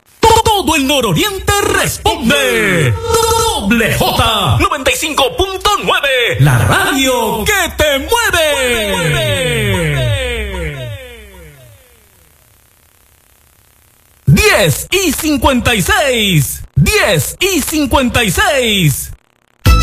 Todo el nororiente responde. Doble J 95.9, la radio que te mueve. 10:56.